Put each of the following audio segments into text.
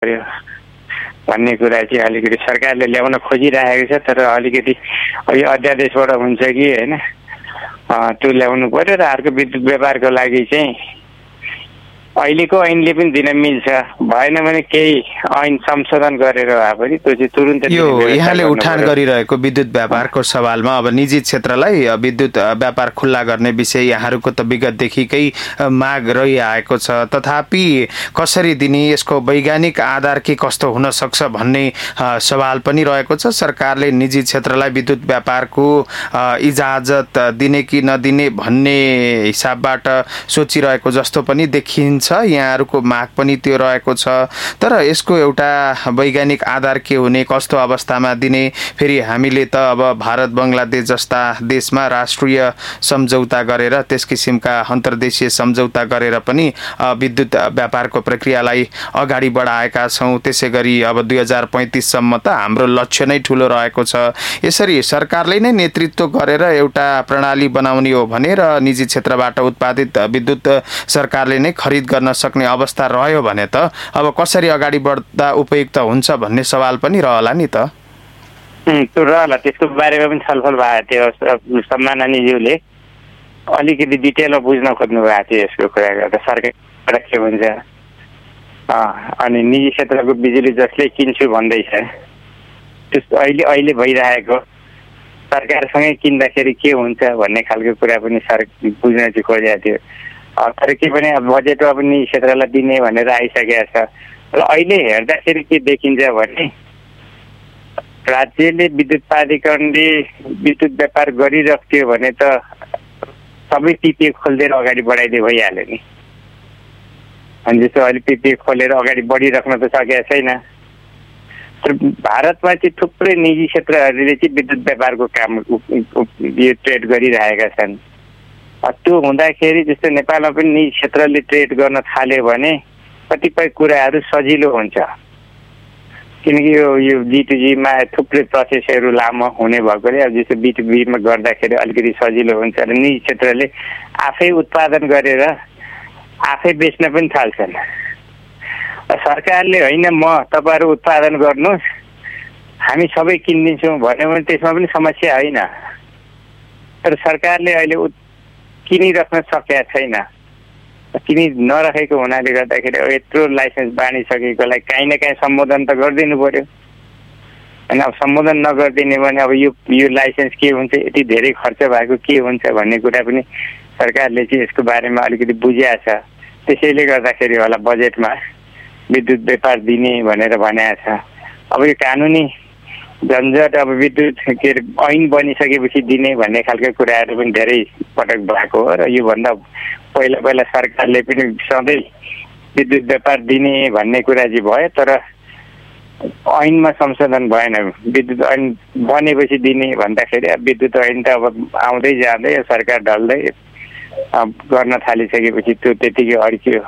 पर्यो भन्ने कुरा चाहिँ अलिकति सरकारले ल्याउन खोजिरहेको छ। तर अलिकति यो अध्यादेशबाट हुन्छ कि होइन त्यो ल्याउनु पर्यो। र अर्को विद्युत व्यापारको लागि चाहिँ अहिलेको ऐनले पनि दिन मिल्छ, भएन भने केही ऐन संशोधन गरेर भए पनि त्यो चाहिँ तुरुन्तै यो यहाँले उठान गरिरहेको विद्युत व्यापारको सवालमा अब निजी क्षेत्रलाई विद्युत व्यापार खुल्ला गर्ने विषय यहाँहरूको त विगतदेखिकै माग रहिआएको छ। तथापि कसरी दिने, यसको वैज्ञानिक आधार के कस्तो हुन सक्छ भन्ने सवाल पनि रहेको छ। सरकारले निजी क्षेत्रलाई विद्युत व्यापारको इजाजत दिने कि नदिने भन्ने हिसाबबाट सोचिरहेको जस्तो पनि देखिन्छ। यहाँहरूको माग पनि त्यो रहेको छ। तर यसको एउटा वैज्ञानिक आधार के हुने, कस्तो अवस्थामा दिने, फेरि हामीले त अब भारत बङ्गलादेश जस्ता देशमा राष्ट्रिय सम्झौता गरेर त्यस किसिमका अन्तर्देशीय सम्झौता गरेर पनि विद्युत व्यापारको प्रक्रियालाई अगाडि बढाएका छौँ। त्यसै गरी अब 2035 सम्म त हाम्रो लक्ष्य नै ठुलो रहेको छ। यसरी सरकारले नै नेतृत्व गरेर एउटा प्रणाली बनाउने हो भने र निजी क्षेत्रबाट उत्पादित विद्युत सरकारले नै खरिद गर्न सक्ने अवस्था रह्यो भने त अब कसरी अगाडि बढ्दा उपयुक्त हुन्छ भन्ने सवाल पनि रहला नि त। त्यो रहला, त्यसको बारेमा पनि छलफल भएको थियो। सम्माननीयज्यूले अलिकति डिटेलमा बुझ्न खोज्नु भएको थियो यसको कुरा गर्दा सरकार के हुन्छ। अनि निजी क्षेत्रको बिजुली जसले किन्छु भन्दैछ, त्यस्तो अहिले भइरहेको सरकारसँगै किन्दाखेरि के हुन्छ भन्ने खालको कुरा पनि बुझ्न चाहिँ खोजेको थियो। तर के पनि अब बजेटमा अब निजी क्षेत्रलाई दिने भनेर आइसकेको छ। र अहिले हेर्दाखेरि के देखिन्छ भने राज्यले विद्युत प्राधिकरणले विद्युत व्यापार गरिराख्थ्यो भने त सबै पिपिए खोलिदिएर अगाडि बढाइदिए भइहाल्यो नि। अनि जस्तो अहिले पिपिए खोलेर अगाडि बढिराख्न त सकेको छैन। तर भारतमा चाहिँ थुप्रै निजी क्षेत्रहरूले चाहिँ विद्युत व्यापारको काम यो ट्रेड गरिरहेका छन्। त्यो हुँदाखेरि जस्तो नेपालमा पनि निजी क्षेत्रले ट्रेड गर्न थाल्यो भने कतिपय कुराहरू सजिलो हुन्छ, किनकि यो B2Gमा थुप्रै प्रोसेसहरू लामो हुने भएकोले अब जस्तो B2Bमा गर्दाखेरि अलिकति सजिलो हुन्छ। र निजी क्षेत्रले आफै उत्पादन गरेर आफै बेच्न पनि थाल्छन्। सरकारले होइन म तपाईँहरू उत्पादन गर्नुहोस् हामी सबै किनिदिन्छौँ भन्यो भने त्यसमा पनि समस्या होइन। तर सरकारले अहिले किनिराख्न सकेका छैन। किनि नराखेको हुनाले गर्दाखेरि यत्रो लाइसेन्स बाँडिसकेकोलाई काहीँ न काहीँ सम्बोधन त गरिदिनु पर्यो। होइन अब सम्बोधन नगरिदिने भने अब यो लाइसेन्स के हुन्छ, यति धेरै खर्च भएको के हुन्छ भन्ने कुरा पनि सरकारले चाहिँ यसको बारेमा अलिकति बुझिएको छ। त्यसैले गर्दाखेरि होला बजेटमा विद्युत व्यापार दिने भनेर भनेको छ। अब यो कानुनी झन्झट अब विद्युत के अरे ऐन बनिसकेपछि दिने भन्ने खालको कुराहरू पनि धेरै पटक भएको हो। र योभन्दा पहिला सरकारले पनि सधैँ विद्युत व्यापार दिने भन्ने कुरा चाहिँ भयो, तर ऐनमा संशोधन भएन। विद्युत ऐन बनेपछि दिने भन्दाखेरि विद्युत ऐन त अब आउँदै जाँदै सरकार ढल्दै गर्न थालिसकेपछि त्यो त्यतिकै अड्कियो।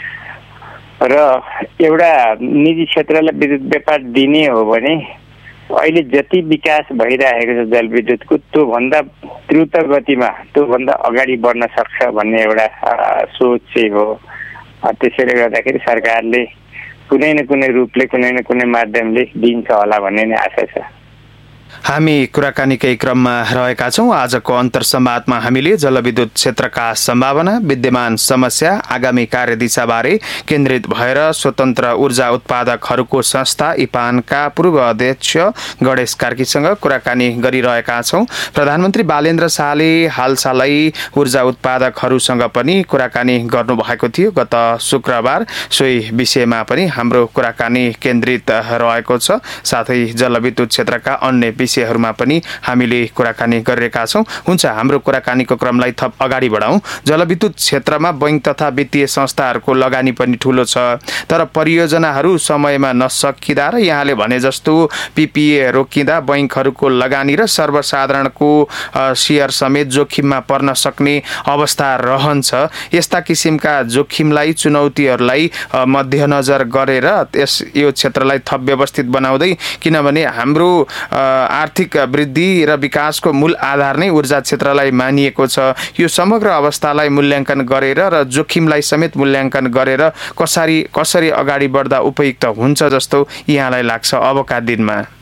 र एउटा निजी क्षेत्रलाई विद्युत व्यापार दिने हो भने अहिले जति विकास भइरहेको छ जलविद्युतको त्योभन्दा द्रुत गतिमा त्योभन्दा अगाडि बढ्न सक्छ भन्ने एउटा सोच चाहिँ हो। त्यसैले गर्दाखेरि सरकारले कुनै न कुनै रूपले कुनै न कुनै माध्यमले दिन्छ होला भन्ने नै आशा छ। हामी कुराकानीकै क्रममा रहेका छौँ। आजको अन्तर्संवादमा हामीले जलविद्युत क्षेत्रका सम्भावना, विद्यमान समस्या, आगामी कार्यदिशाबारे केन्द्रित भएर स्वतन्त्र ऊर्जा उत्पादकहरूको संस्था इपानका पूर्व अध्यक्ष गणेश कार्कीसँग कुराकानी गरिरहेका छौँ। प्रधानमन्त्री बालेन्द्र शाहले हालसालै ऊर्जा उत्पादकहरूसँग पनि कुराकानी गर्नुभएको थियो गत शुक्रबार। सोही विषयमा पनि हाम्रो कुराकानी केन्द्रित रहेको छ। साथै जलविद्युत क्षेत्रका अन्य विषयहरूमा पनि हामीले कुराकानी गरिरहेका छौँ। हुन्छ, हाम्रो कुराकानीको क्रमलाई थप अगाडि बढाउँ। जलविद्युत क्षेत्रमा बैंक तथा वित्तीय संस्थाहरूको लगानी पनि ठुलो छ, तर परियोजनाहरू समयमा नसकिँदा र यहाँले भने जस्तो PPA रोकिँदा बैंकहरूको लगानी र सर्वसाधारणको सेयर समेत जोखिममा पर्न सक्ने अवस्था रहन्छ। यस्ता किसिमका जोखिमलाई, चुनौतीहरूलाई मध्यनजर गरेर यो क्षेत्रलाई थप व्यवस्थित बनाउँदै, किनभने हाम्रो आर्थिक वृद्धि र विकासको मूल आधार नै ऊर्जा क्षेत्रलाई मानिएको छ। यो समग्र अवस्थालाई मूल्याङ्कन गरेर र जोखिमलाई समेत मूल्याङ्कन गरेर कसरी अगाडि बढ्दा उपयुक्त हुन्छ जस्तो यहाँलाई लाग्छ अबका दिनमा?